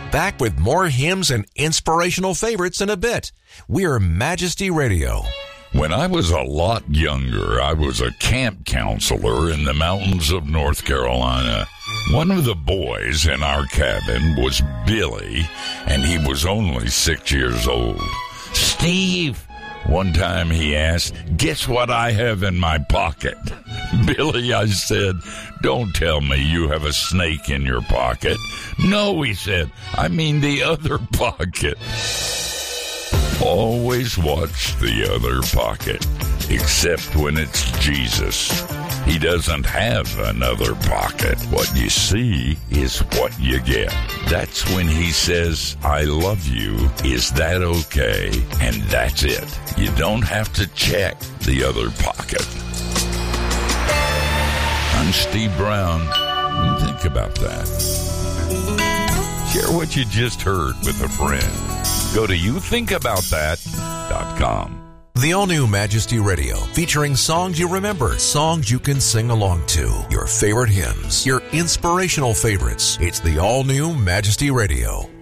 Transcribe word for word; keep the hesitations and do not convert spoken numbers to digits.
Back with more hymns and inspirational favorites in a bit. We're Majesty Radio. When I was a lot younger, I was a camp counselor in the mountains of North Carolina. One of the boys in our cabin was Billy, and he was only six years old. "Steve," one time he asked, "guess what I have in my pocket?" "Billy," I said, "don't tell me you have a snake in your pocket." "No," he said, "I mean the other pocket." Always watch the other pocket, except when it's Jesus. He doesn't have another pocket. What you see is what you get. That's when he says, "I love you." Is that okay? And that's it. You don't have to check the other pocket. I'm Steve Brown. Think about that. Share what you just heard with a friend. Go to you think about that dot com. The all-new Majesty Radio, featuring songs you remember, songs you can sing along to, your favorite hymns, your inspirational favorites. It's the all-new Majesty Radio.